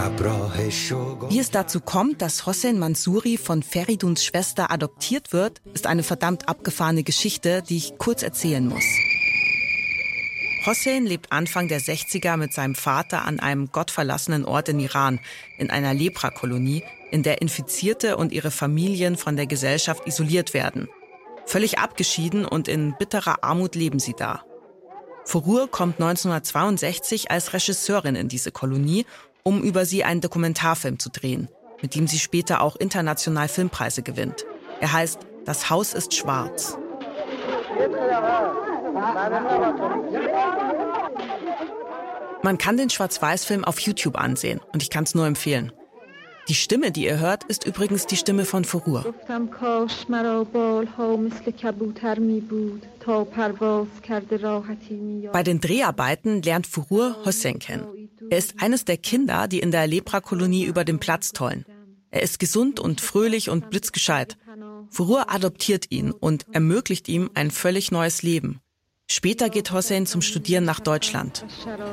Wie es dazu kommt, dass Hossein Mansouri von Feriduns Schwester adoptiert wird, ist eine verdammt abgefahrene Geschichte, die ich kurz erzählen muss. Hossein lebt Anfang der 60er mit seinem Vater an einem gottverlassenen Ort in Iran, in einer Leprakolonie, in der Infizierte und ihre Familien von der Gesellschaft isoliert werden. Völlig abgeschieden und in bitterer Armut leben sie da. Furur kommt 1962 als Regisseurin in diese Kolonie, um über sie einen Dokumentarfilm zu drehen, mit dem sie später auch international Filmpreise gewinnt. Er heißt »Das Haus ist schwarz«. Man kann den Schwarz-Weiß-Film auf YouTube ansehen und ich kann es nur empfehlen. Die Stimme, die ihr hört, ist übrigens die Stimme von Furur. Bei den Dreharbeiten lernt Furur Hossein kennen. Er ist eines der Kinder, die in der Leprakolonie über den Platz tollen. Er ist gesund und fröhlich und blitzgescheit. Furur adoptiert ihn und ermöglicht ihm ein völlig neues Leben. Später geht Hossein zum Studieren nach Deutschland.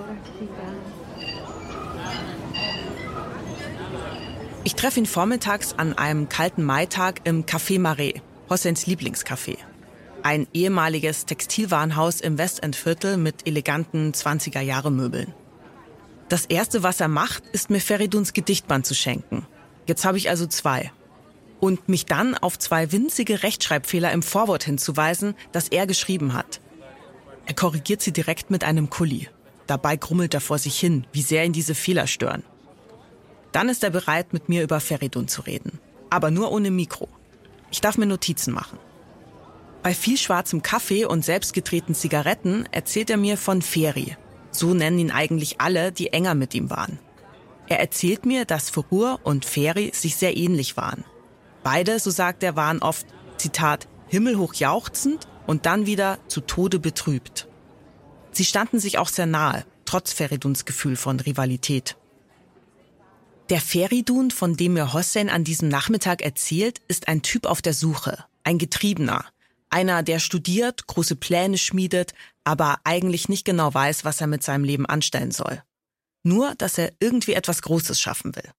Ich treffe ihn vormittags an einem kalten Maitag im Café Marais, Hosseins Lieblingscafé. Ein ehemaliges Textilwarenhaus im Westendviertel mit eleganten 20er-Jahre-Möbeln. Das Erste, was er macht, ist mir Feriduns Gedichtband zu schenken. Jetzt habe ich also 2. Und mich dann auf 2 winzige Rechtschreibfehler im Vorwort hinzuweisen, das er geschrieben hat. Er korrigiert sie direkt mit einem Kuli. Dabei grummelt er vor sich hin, wie sehr ihn diese Fehler stören. Dann ist er bereit, mit mir über Feridun zu reden. Aber nur ohne Mikro. Ich darf mir Notizen machen. Bei viel schwarzem Kaffee und selbstgedrehten Zigaretten erzählt er mir von Feri. So nennen ihn eigentlich alle, die enger mit ihm waren. Er erzählt mir, dass Furur und Feri sich sehr ähnlich waren. Beide, so sagt er, waren oft, Zitat, himmelhoch jauchzend und dann wieder zu Tode betrübt. Sie standen sich auch sehr nahe, trotz Feriduns Gefühl von Rivalität. Der Feridun, von dem mir Hossein an diesem Nachmittag erzählt, ist ein Typ auf der Suche, ein Getriebener. Einer, der studiert, große Pläne schmiedet, aber eigentlich nicht genau weiß, was er mit seinem Leben anstellen soll. Nur, dass er irgendwie etwas Großes schaffen will.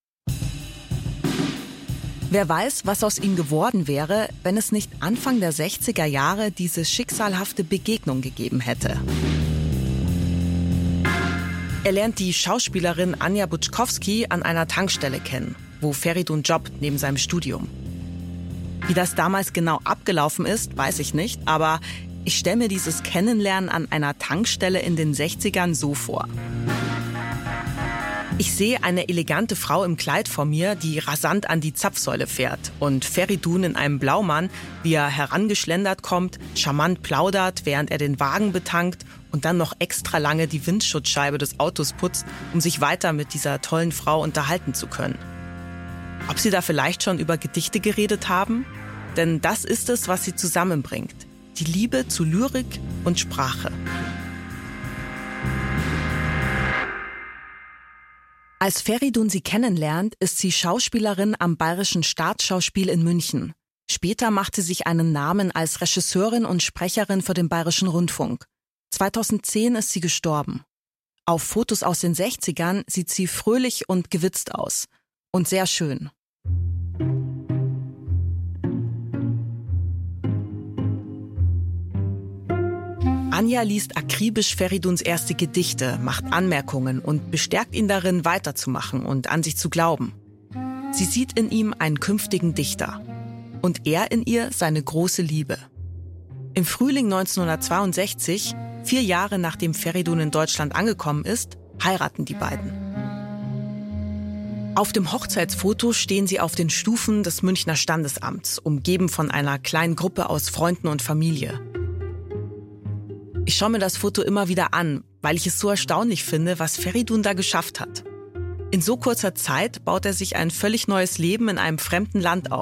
Wer weiß, was aus ihm geworden wäre, wenn es nicht Anfang der 60er Jahre diese schicksalhafte Begegnung gegeben hätte. Er lernt die Schauspielerin Anja Butschkowski an einer Tankstelle kennen, wo Feridun jobbt neben seinem Studium. Wie das damals genau abgelaufen ist, weiß ich nicht, aber ich stelle mir dieses Kennenlernen an einer Tankstelle in den 60ern so vor. Ich sehe eine elegante Frau im Kleid vor mir, die rasant an die Zapfsäule fährt und Feridun in einem Blaumann, wie er herangeschlendert kommt, charmant plaudert, während er den Wagen betankt und dann noch extra lange die Windschutzscheibe des Autos putzt, um sich weiter mit dieser tollen Frau unterhalten zu können. Ob sie da vielleicht schon über Gedichte geredet haben? Denn das ist es, was sie zusammenbringt. Die Liebe zu Lyrik und Sprache. Als Feridun sie kennenlernt, ist sie Schauspielerin am Bayerischen Staatsschauspiel in München. Später macht sie sich einen Namen als Regisseurin und Sprecherin für den Bayerischen Rundfunk. 2010 ist sie gestorben. Auf Fotos aus den 60ern sieht sie fröhlich und gewitzt aus. Und sehr schön. Anja liest akribisch Feriduns erste Gedichte, macht Anmerkungen und bestärkt ihn darin, weiterzumachen und an sich zu glauben. Sie sieht in ihm einen künftigen Dichter. Und er in ihr seine große Liebe. Im Frühling 1962, 4 Jahre nachdem Feridun in Deutschland angekommen ist, heiraten die beiden. Auf dem Hochzeitsfoto stehen sie auf den Stufen des Münchner Standesamts, umgeben von einer kleinen Gruppe aus Freunden und Familie. Ich schaue mir das Foto immer wieder an, weil ich es so erstaunlich finde, was Feridun da geschafft hat. In so kurzer Zeit baut er sich ein völlig neues Leben in einem fremden Land auf.